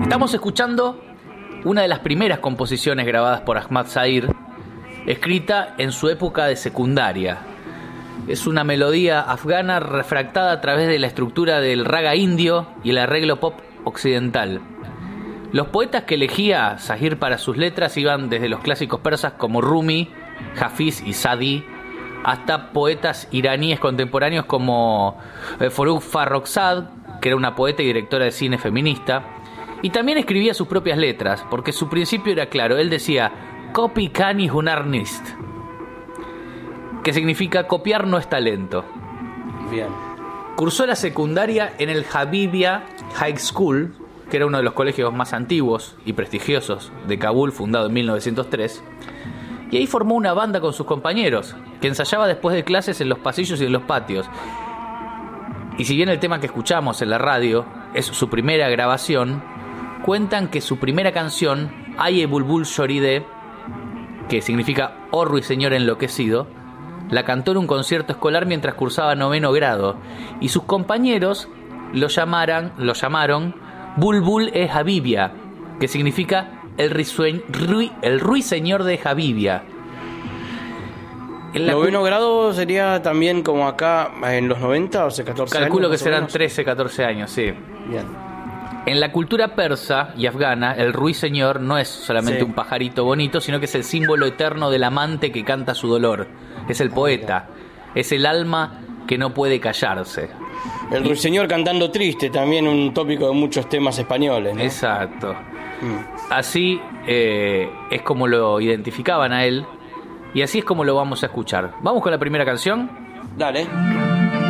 Estamos escuchando una de las primeras composiciones grabadas por Ahmad Zahir, escrita en su época de secundaria. Es una melodía afgana refractada a través de la estructura del raga indio y el arreglo pop occidental. Los poetas que elegía Zahir para sus letras iban desde los clásicos persas como Rumi, Hafiz y Sadi, hasta poetas iraníes contemporáneos como Forugh Farrokhzad, que era una poeta y directora de cine feminista, y también escribía sus propias letras, porque su principio era claro. Él decía "Copy kani hunar nist", que significa copiar no es talento. Bien. Cursó la secundaria en el Habibia High School, que era uno de los colegios más antiguos y prestigiosos de Kabul, fundado en 1903, y ahí formó una banda con sus compañeros, que ensayaba después de clases en los pasillos y en los patios. Y si bien el tema que escuchamos en la radio es su primera grabación, cuentan que su primera canción, Aye Bulbul Shoride, que significa "Oh ruiseñor enloquecido", la cantó en un concierto escolar mientras cursaba 9º grado, y sus compañeros lo llamaron Bulbul e Habibia, que significa el ruiseñor de Habibia. ¿El 9º grado sería también como acá en los 90, o sea, 14 años? Calculo que serán 13, 14 años, sí. Bien. En la cultura persa y afgana, el ruiseñor no es solamente un pajarito bonito, sino que es el símbolo eterno del amante que canta su dolor. Es el poeta, es el alma que no puede callarse. El ruiseñor cantando triste, también un tópico de muchos temas españoles, ¿no? Exacto. Así es como lo identificaban a él, y así es como lo vamos a escuchar. ¿Vamos con la primera canción? Dale.